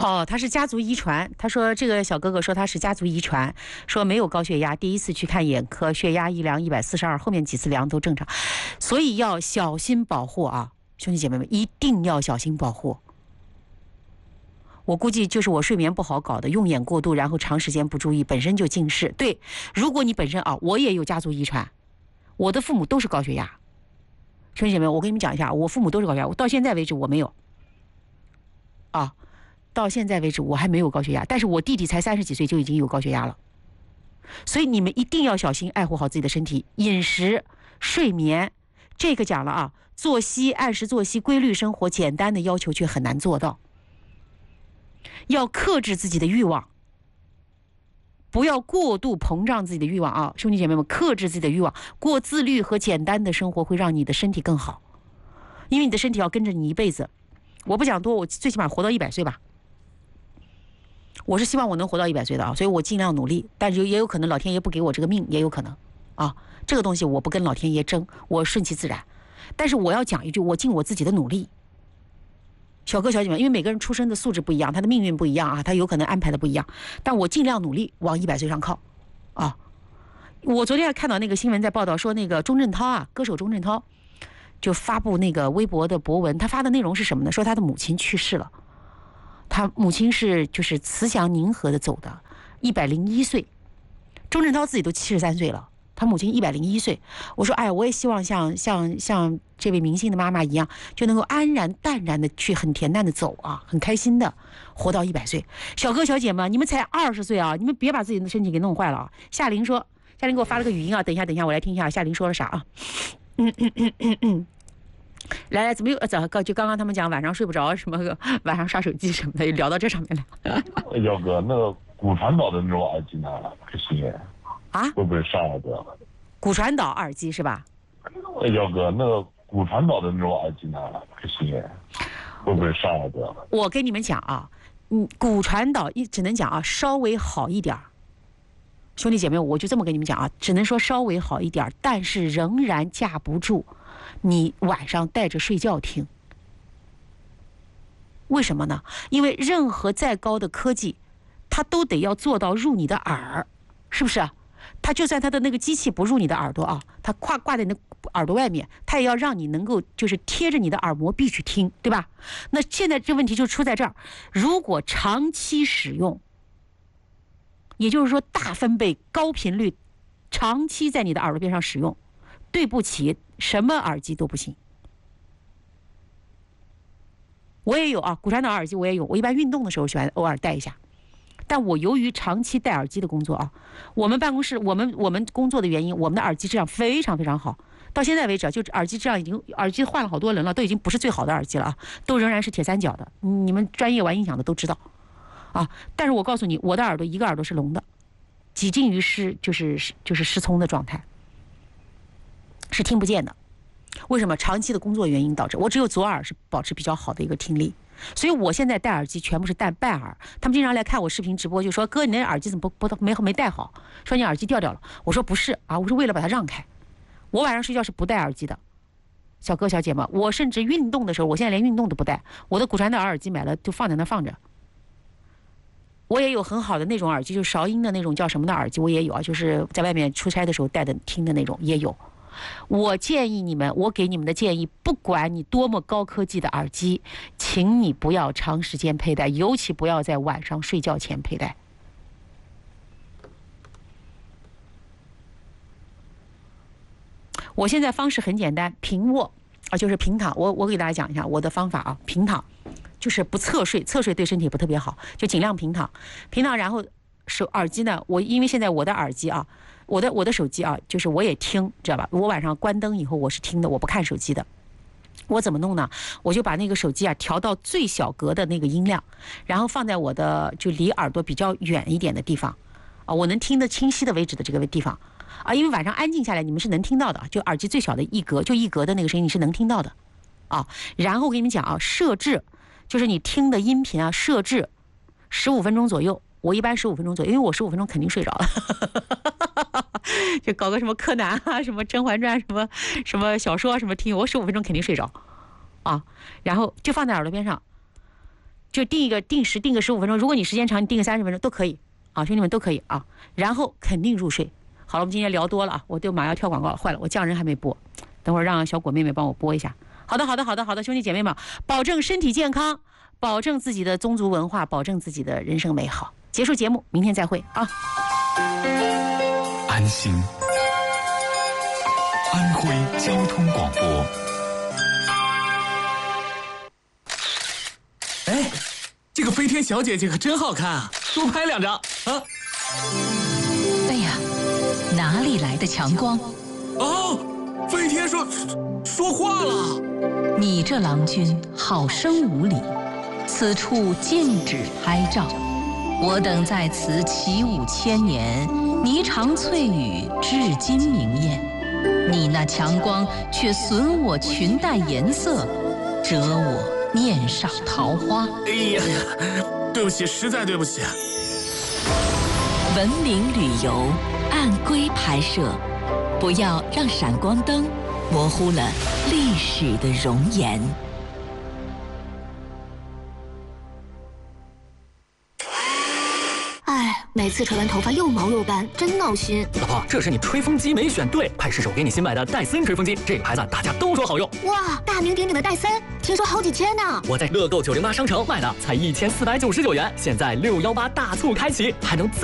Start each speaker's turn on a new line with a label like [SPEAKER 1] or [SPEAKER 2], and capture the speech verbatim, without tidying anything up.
[SPEAKER 1] 哦，他是家族遗传。他说这个小哥哥说他是家族遗传，说没有高血压，第一次去看眼科，血压一量一百四十二，后面几次量都正常，所以要小心保护啊，兄弟姐妹们一定要小心保护。我估计就是我睡眠不好搞的，用眼过度，然后长时间不注意，本身就近视。对，如果你本身啊，我也有家族遗传，我的父母都是高血压。兄弟姐妹，我跟你们讲一下，我父母都是高血压，我到现在为止我没有。啊。到现在为止我还没有高血压，但是我弟弟才三十几岁就已经有高血压了，所以你们一定要小心爱护好自己的身体，饮食、睡眠，这个讲了啊，作息按时作息、规律生活，简单的要求却很难做到，要克制自己的欲望，不要过度膨胀自己的欲望啊，兄弟姐妹们，克制自己的欲望，过自律和简单的生活会让你的身体更好，因为你的身体要跟着你一辈子。我不讲多，我最起码活到一百岁吧。我是希望我能活到一百岁的啊，所以我尽量努力，但是也有可能老天爷不给我这个命，也有可能啊。这个东西我不跟老天爷争，我顺其自然。但是我要讲一句，我尽我自己的努力。小哥小姐们，因为每个人出生的素质不一样，他的命运不一样啊，他有可能安排的不一样，但我尽量努力往一百岁上靠啊。我昨天还看到那个新闻在报道说，那个钟镇涛啊，歌手钟镇涛就发布那个微博的博文，他发的内容是什么呢？说他的母亲去世了。他母亲是就是慈祥宁和的走的，一百零一岁。钟镇涛自己都七十三岁了，他母亲一百零一岁。我说，哎，我也希望像像像这位明星的妈妈一样，就能够安然淡然的去，很恬淡的走啊，很开心的活到一百岁。小哥小姐们，你们才二十岁啊，你们别把自己的身体给弄坏了啊。夏琳说，夏琳给我发了个语音啊，等一下等一下，我来听一下夏琳说了啥啊。嗯嗯嗯嗯嗯。来来，怎么又怎就刚刚他们讲晚上睡不着，什么晚上刷手机什么的，聊到这上面来。
[SPEAKER 2] 姚哥，那个骨传导的那种耳机呢，可行
[SPEAKER 1] 啊？
[SPEAKER 2] 会不会伤耳朵？
[SPEAKER 1] 骨传导耳机是吧？
[SPEAKER 2] 姚哥，那个骨传导的那种耳机呢，可行会不会伤耳朵？
[SPEAKER 1] 我跟你们讲啊，嗯，骨传导一只能讲啊，稍微好一点。兄弟姐妹，我就这么跟你们讲啊，只能说稍微好一点，但是仍然架不住你晚上带着睡觉听。为什么呢？因为任何再高的科技，它都得要做到入你的耳，是不是？它就算它的那个机器不入你的耳朵啊，它挂挂在你的耳朵外面，它也要让你能够就是贴着你的耳膜壁去听，对吧？那现在这问题就出在这儿，如果长期使用，也就是说大分贝高频率长期在你的耳朵边上使用，对不起，什么耳机都不行。我也有啊，骨传导耳机我也有，我一般运动的时候喜欢偶尔戴一下。但我由于长期戴耳机的工作啊，我们办公室我们我们工作的原因，我们的耳机质量非常非常好，到现在为止就耳机质量已经耳机换了好多人了，都已经不是最好的耳机了啊，都仍然是铁三角的，你们专业玩音响的都知道啊。但是我告诉你，我的耳朵一个耳朵是聋的，几近于失就是就是失聪的状态，是听不见的。为什么？长期的工作原因导致我只有左耳是保持比较好的一个听力，所以我现在戴耳机全部是戴半耳。他们经常来看我视频直播，就说哥，你那耳机怎么不不没没戴好？说你耳机掉掉了。我说不是啊，我是为了把它让开。我晚上睡觉是不戴耳机的，小哥小姐们，我甚至运动的时候，我现在连运动都不戴，我的骨传导耳机买了就放在那放着。我也有很好的那种耳机，就是韶音的那种叫什么的耳机，我也有啊，就是在外面出差的时候戴的听的那种也有。我建议你们，我给你们的建议，不管你多么高科技的耳机，请你不要长时间佩戴，尤其不要在晚上睡觉前佩戴。我现在方式很简单，平卧啊，就是平躺。我我给大家讲一下我的方法啊，平躺就是不侧睡，侧睡对身体不特别好，就尽量平躺。平躺，然后手耳机呢，我因为现在我的耳机啊。我的我的手机啊，就是我也听，知道吧？我晚上关灯以后我是听的，我不看手机的。我怎么弄呢？我就把那个手机啊调到最小格的那个音量，然后放在我的就离耳朵比较远一点的地方，啊，我能听得清晰的位置的这个地方，啊，因为晚上安静下来你们是能听到的，就耳机最小的一格，就一格的那个声音你是能听到的，啊。然后我跟你们讲啊，设置就是你听的音频啊，设置十五分钟左右。我一般十五分钟左右，因为我十五分钟肯定睡着了，就搞个什么柯南啊，什么甄嬛传，什么什么小说什么听，我十五分钟肯定睡着，啊，然后就放在耳朵边上， 就定一个定时，定个十五分钟。如果你时间长，你定个三十分钟都可以啊，兄弟们都可以啊。然后肯定入睡。好了，我们今天聊多了啊，我对马要跳广告了，坏了，我匠人还没播，等会儿让小果妹妹帮我播一下。好的，好的，好的，好的，兄弟姐妹们，保证身体健康，保证自己的宗族文化，保证自己的人生美好。结束节目，明天再会啊。
[SPEAKER 3] 安心，安徽交通广播。
[SPEAKER 4] 哎，这个飞天小姐姐可真好看啊！多拍两张啊！
[SPEAKER 5] 哎呀，哪里来的强光？
[SPEAKER 4] 哦，飞天说说话了。
[SPEAKER 5] 你这郎君好生无礼，此处禁止拍照。我等在此起舞千年，霓裳翠羽至今明艳。你那强光却损我裙带颜色，折我面上桃花。
[SPEAKER 4] 哎呀，对不起，实在对不起。
[SPEAKER 5] 文明旅游，按规拍摄，不要让闪光灯模糊了历史的容颜。
[SPEAKER 6] 哎，每次吹完头发又毛又干，真闹心。
[SPEAKER 7] 老婆，这是你吹风机没选对，派试手给你新买的戴森吹风机，这个牌子大家都说好用。
[SPEAKER 6] 哇，大名鼎鼎的戴森，听说好几千呢。
[SPEAKER 7] 我在乐购九零八商城买的，才一千四百九十九元，现在六幺八大促开启，还能再